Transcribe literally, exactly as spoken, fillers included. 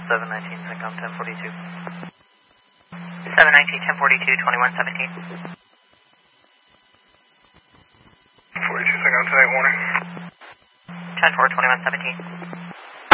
seven nineteen, Syncom ten forty-two. seven nineteen, ten forty-two, twenty-one seventeen. forty-two, Syncom ten eight, warning. ten four, twenty-one seventeen.